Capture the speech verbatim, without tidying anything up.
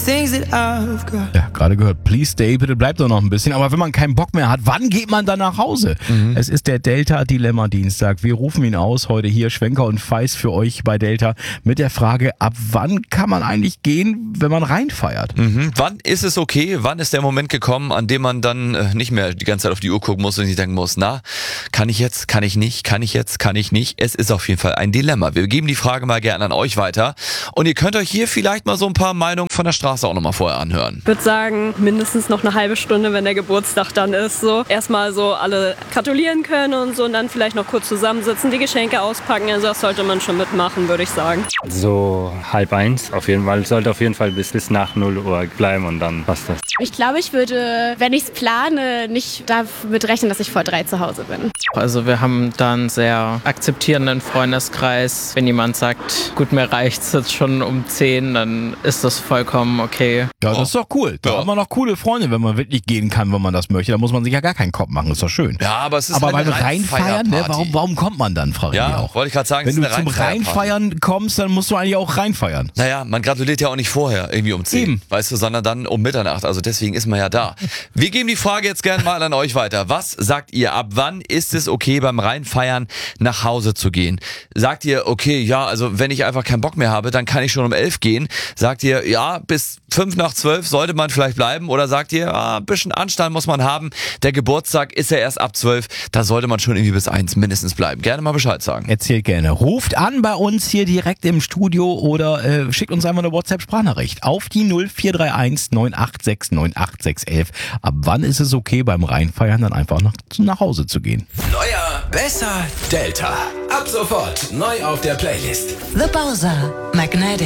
things that I've got. Ja, gerade gehört, please stay, bitte bleibt doch noch ein bisschen. Aber wenn man keinen Bock mehr hat, wann geht man dann nach Hause? Mhm. Es ist der Delta-Dilemma-Dienstag. Wir rufen ihn aus, heute hier Schwenker und Feist für euch bei Delta mit der Frage, ab wann kann man eigentlich gehen, wenn man reinfeiert? Mhm. Wann ist es okay? Wann ist der Moment gekommen, an dem man dann äh, nicht mehr die ganze Zeit auf die Uhr gucken muss und sich denken muss, na, kann ich jetzt, kann ich nicht, kann ich jetzt, kann ich nicht? Es ist auf jeden Fall ein Dilemma. Wir geben die Frage mal gerne an euch weiter und ihr könnt euch hier vielleicht mal so ein paar Meinungen von der Straße auch nochmal vorher anhören. Ich würde sagen, mindestens noch eine halbe Stunde, wenn der Geburtstag dann ist. So erstmal so alle gratulieren können und so und dann vielleicht noch kurz zusammensitzen, die Geschenke auspacken. Also das sollte man schon mitmachen, würde ich sagen. So halb eins auf jeden Fall. Sollte auf jeden Fall bis, bis nach null Uhr bleiben und dann passt das. Ich glaube, ich würde, wenn ich es plane, nicht damit rechnen, dass ich vor drei zu Hause bin. Also wir haben da einen sehr akzeptierenden Freundeskreis. Wenn jemand sagt, gut, mir reicht's jetzt schon um zehn, dann ist das vollkommen okay. Ja, das ist doch cool. Da Ja. hat man noch coole Freunde, wenn man wirklich gehen kann, wenn man das möchte. Da muss man sich ja gar keinen Kopf machen, ist doch schön. Ja, aber es ist Aber eine beim Reinfeiern, ne, Reinfeierparty. warum, warum kommt man dann, frage ich mich Ja, auch. wollte ich gerade sagen, Wenn es du ist eine zum Reinfeierparty. Reinfeiern kommst, dann musst du eigentlich auch reinfeiern. Naja, man gratuliert ja auch nicht vorher, irgendwie um zehn, Eben. weißt du, sondern dann um Mitternacht. Also deswegen ist man ja da. Wir geben die Frage jetzt gerne mal an euch weiter. Was sagt ihr, ab wann ist es okay, beim Reinfeiern nach Hause zu gehen? Sagt ihr, okay, ja, also wenn ich einfach keinen Bock mehr habe, dann kann ich schon um elf gehen. Sagt ihr, ja, bis fünf nach zwölf sollte man vielleicht bleiben? Oder sagt ihr, ah, ein bisschen Anstand muss man haben. Der Geburtstag ist ja erst ab zwölf. Da sollte man schon irgendwie bis eins mindestens bleiben. Gerne mal Bescheid sagen. Erzählt gerne. Ruft an bei uns hier direkt im Studio oder äh, schickt uns einfach eine WhatsApp-Sprachnachricht auf die null vier drei eins neun acht sechs neun acht sechs eins eins. Ab wann ist es okay, beim Reinfeiern dann einfach nach, nach Hause zu gehen? Neuer, besser, Delta. Ab sofort neu auf der Playlist. The Bowser Magnetic.